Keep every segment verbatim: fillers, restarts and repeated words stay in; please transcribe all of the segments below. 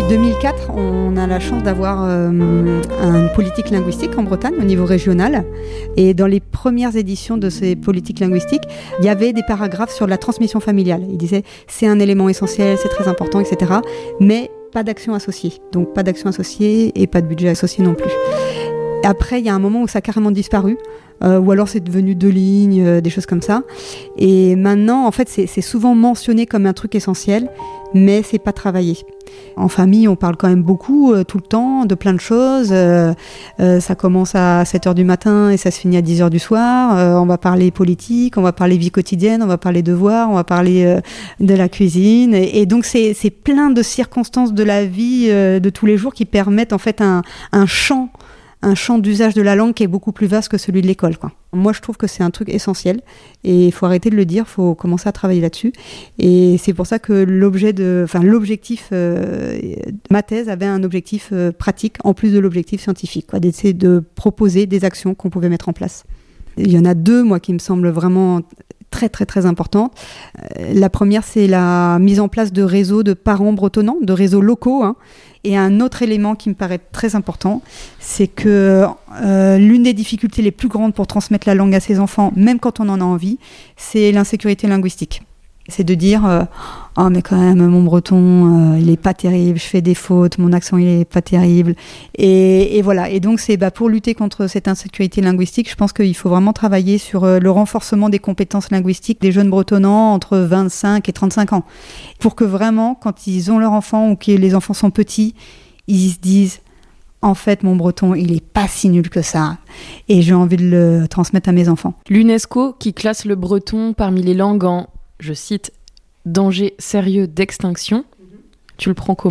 deux mille quatre, on a la chance d'avoir euh, une politique linguistique en Bretagne au niveau régional. Et dans les premières éditions de ces politiques linguistiques, il y avait des paragraphes sur la transmission familiale. Il disait c'est un élément essentiel, c'est très important, et cetera. Mais pas d'action associée. Donc pas d'action associée et pas de budget associé non plus. Après, il y a un moment où ça a carrément disparu, euh, ou alors c'est devenu deux lignes, euh, des choses comme ça. Et maintenant, en fait, c'est, c'est souvent mentionné comme un truc essentiel, mais c'est pas travaillé. En famille, on parle quand même beaucoup, euh, tout le temps, de plein de choses. Euh, euh, ça commence à sept heures du matin et ça se finit à dix heures du soir. Euh, on va parler politique, on va parler vie quotidienne, on va parler devoirs, on va parler euh, de la cuisine. Et, et donc, c'est, c'est plein de circonstances de la vie euh, de tous les jours qui permettent en fait un, un champ un champ d'usage de la langue qui est beaucoup plus vaste que celui de l'école, quoi. Moi, je trouve que c'est un truc essentiel et il faut arrêter de le dire, il faut commencer à travailler là-dessus. Et c'est pour ça que l'objet de, enfin, l'objectif, euh, ma thèse avait un objectif euh, pratique en plus de l'objectif scientifique, quoi, d'essayer de proposer des actions qu'on pouvait mettre en place. Il y en a deux, moi, qui me semblent vraiment très, très, très importantes. Euh, la première, c'est la mise en place de réseaux de parents bretonnants, de réseaux locaux, hein. Et un autre élément qui me paraît très important, c'est que euh, l'une des difficultés les plus grandes pour transmettre la langue à ses enfants, même quand on en a envie, c'est l'insécurité linguistique. C'est de dire euh, « Oh mais quand même, mon breton, euh, il est pas terrible, je fais des fautes, mon accent, il est pas terrible. » Et, et voilà. Et donc, c'est bah, pour lutter contre cette insécurité linguistique, je pense qu'il faut vraiment travailler sur euh, le renforcement des compétences linguistiques des jeunes bretonnants entre vingt-cinq et trente-cinq ans. Pour que vraiment, quand ils ont leur enfant ou que les enfants sont petits, ils se disent « En fait, mon breton, il est pas si nul que ça. Et j'ai envie de le transmettre à mes enfants. » L'UNESCO, qui classe le breton parmi les langues en, je cite, « danger sérieux d'extinction », tu le prends comment ?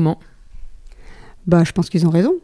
Bah, je pense qu'ils ont raison.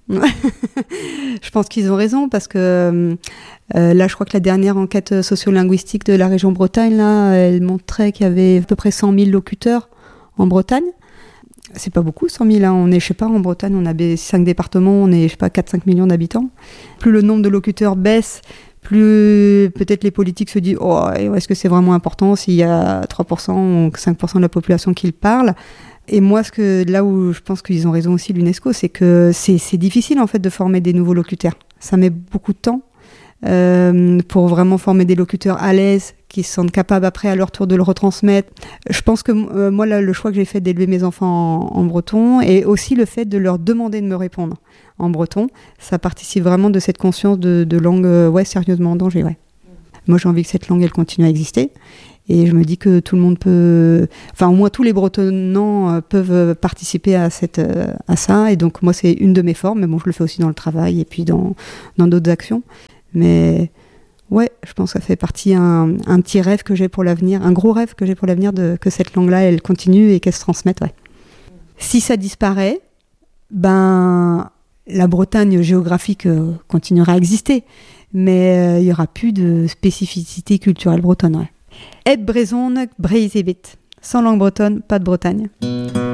Je pense qu'ils ont raison parce que euh, là, je crois que la dernière enquête sociolinguistique de la région Bretagne, là, elle montrait qu'il y avait à peu près cent mille locuteurs en Bretagne. C'est pas beaucoup, cent mille. Hein. On est, je sais pas, en Bretagne, on a cinq départements, on est, je sais pas, quatre à cinq millions d'habitants. Plus le nombre de locuteurs baisse, plus peut-être les politiques se disent « Oh, est-ce que c'est vraiment important s'il y a trois pour cent ou cinq pour cent de la population qui le parle ?» Et moi, ce que, là où je pense qu'ils ont raison aussi, l'UNESCO, c'est que c'est, c'est difficile en fait de former des nouveaux locuteurs. Ça met beaucoup de temps euh, pour vraiment former des locuteurs à l'aise, qui se sentent capables après à leur tour de le retransmettre. Je pense que euh, moi, là, le choix que j'ai fait d'élever mes enfants en, en breton et aussi le fait de leur demander de me répondre en breton, ça participe vraiment de cette conscience de, de langue euh, ouais, sérieusement en danger. Ouais. Moi, j'ai envie que cette langue, elle continue à exister. Et je me dis que tout le monde peut... Enfin, au moins tous les bretonnants euh, peuvent participer à, cette, euh, à ça. Et donc, moi, c'est une de mes formes. Mais bon, je le fais aussi dans le travail et puis dans, dans d'autres actions. Mais ouais, je pense que ça fait partie d'un un petit rêve que j'ai pour l'avenir, un gros rêve que j'ai pour l'avenir, de, que cette langue-là, elle continue et qu'elle se transmette. Ouais. Si ça disparaît, ben, la Bretagne géographique euh, continuera à exister. Mais il euh, n'y aura plus de spécificité culturelle bretonne. Ouais. Eb brezhoneg breiz ebet. Sans langue bretonne, pas de Bretagne.